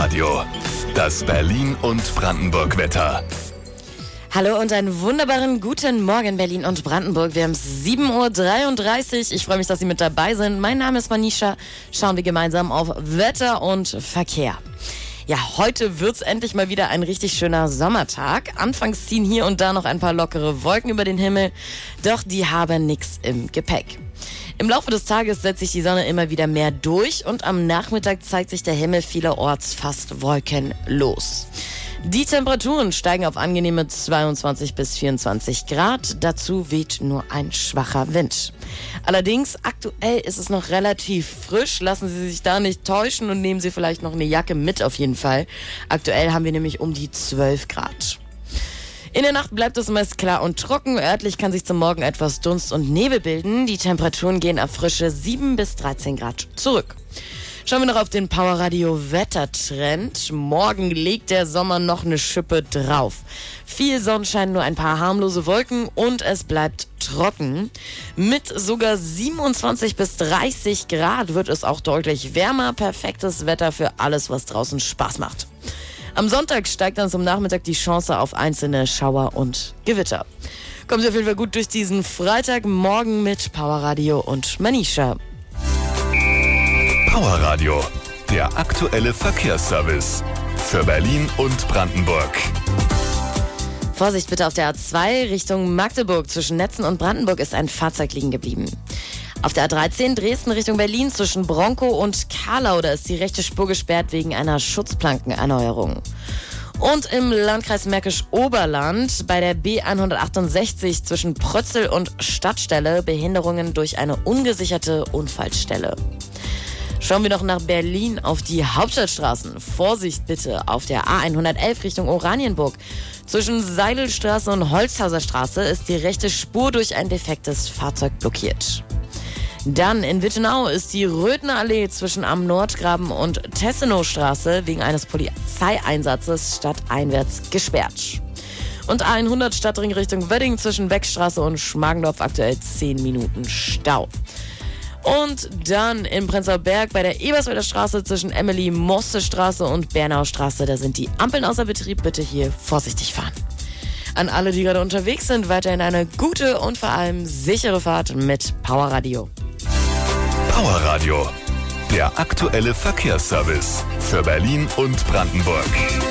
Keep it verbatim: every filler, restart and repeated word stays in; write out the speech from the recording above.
Powerradio, das Berlin- und Brandenburg-Wetter. Hallo und einen wunderbaren guten Morgen Berlin und Brandenburg. Wir haben sieben Uhr dreiunddreißig. Ich freue mich, dass Sie mit dabei sind. Mein Name ist Manisha. Schauen wir gemeinsam auf Wetter und Verkehr. Ja, heute wird's endlich mal wieder ein richtig schöner Sommertag. Anfangs ziehen hier und da noch ein paar lockere Wolken über den Himmel, doch die haben nichts im Gepäck. Im Laufe des Tages setzt sich die Sonne immer wieder mehr durch und am Nachmittag zeigt sich der Himmel vielerorts fast wolkenlos. Die Temperaturen steigen auf angenehme zweiundzwanzig bis vierundzwanzig Grad. Dazu weht nur ein schwacher Wind. Allerdings, aktuell ist es noch relativ frisch. Lassen Sie sich da nicht täuschen und nehmen Sie vielleicht noch eine Jacke mit auf jeden Fall. Aktuell haben wir nämlich um die zwölf Grad. In der Nacht bleibt es meist klar und trocken. Örtlich kann sich zum Morgen etwas Dunst und Nebel bilden. Die Temperaturen gehen auf frische sieben bis dreizehn Grad zurück. Schauen wir noch auf den Powerradio Wettertrend. Morgen legt der Sommer noch eine Schippe drauf. Viel Sonnenschein, nur ein paar harmlose Wolken und es bleibt trocken. Mit sogar siebenundzwanzig bis dreißig Grad wird es auch deutlich wärmer. Perfektes Wetter für alles, was draußen Spaß macht. Am Sonntag steigt dann zum Nachmittag die Chance auf einzelne Schauer und Gewitter. Kommen Sie auf jeden Fall gut durch diesen Freitagmorgen mit Powerradio und Manisha. Powerradio, der aktuelle Verkehrsservice für Berlin und Brandenburg. Vorsicht bitte auf der A zwei Richtung Magdeburg. Zwischen Netzen und Brandenburg ist ein Fahrzeug liegen geblieben. Auf der A dreizehn Dresden Richtung Berlin zwischen Bronkow und Karlau, da ist die rechte Spur gesperrt wegen einer Schutzplankenerneuerung. Und im Landkreis Märkisch-Oberland bei der B hundertachtundsechzig zwischen Prötzel und Stadtstelle Behinderungen durch eine ungesicherte Unfallstelle. Schauen wir noch nach Berlin auf die Hauptstadtstraßen. Vorsicht bitte auf der A hundertelf Richtung Oranienburg. Zwischen Seidelstraße und Holzhauser Straße ist die rechte Spur durch ein defektes Fahrzeug blockiert. Dann in Wittenau ist die Röthner-Allee zwischen Am Nordgraben und Tessenowstraße wegen eines Polizeieinsatzes stadteinwärts gesperrt. Und A hundert Stadtring Richtung Wedding zwischen Beckstraße und Schmargendorf aktuell zehn Minuten Stau. Und dann in Prenzlauer Berg bei der Eberswalder Straße zwischen Emily-Moste-Straße und Bernaustraße, da sind die Ampeln außer Betrieb. Bitte hier vorsichtig fahren. An alle, die gerade unterwegs sind, weiterhin eine gute und vor allem sichere Fahrt mit Powerradio. Powerradio, der aktuelle Verkehrsservice für Berlin und Brandenburg.